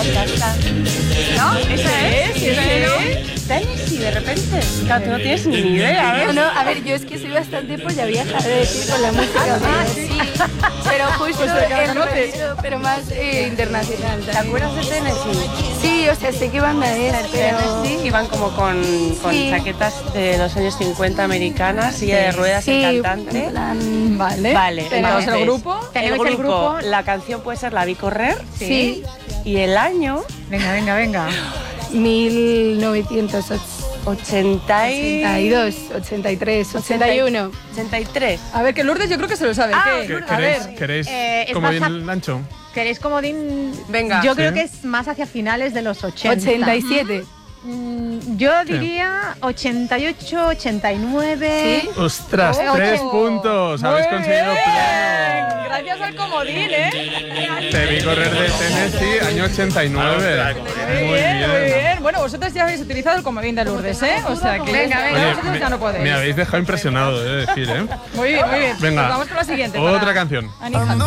¿No? ¿Esa es? Sí, Tennessee, de repente. Claro, tú no tienes ni idea, ¿eh? No, a ver, yo es que soy bastante polla vieja de decir con la música. Sí. Pero justo el rollo, pero más internacional. ¿Te acuerdas de Tennessee? Sí, o sea, sé qué banda es, pero... Tennessee iban como con Sí. chaquetas de los años 50 americanas, silla de ruedas Sí, y cantante. en plan... Vale. Tenemos entonces, el grupo. El grupo, la canción puede ser La vi correr. Sí. Y el año... Venga. 1982, 83, 81. 83. A ver, que Lourdes yo creo que se lo sabe. ¿Qué? A ver. ¿Queréis es comodín más Lancho? ¿Queréis comodín? Venga. Yo Sí. creo que es más hacia finales de los 80. 87. Yo diría 88, 89. ¿Sí? ¡Ostras! Oh. 3 puntos. Habéis conseguido pleno. Gracias al comodín, ¿eh? Te vi correr de Tennessee, año 89. Muy bien. Bueno, vosotros ya habéis utilizado el comodín de Lourdes, ¿eh? O sea que Venga, vosotros ya no podéis. Me habéis dejado impresionado, he de decir, ¿eh? Muy bien. Venga. Pues vamos con la siguiente. Otra para canción. Annie Hall.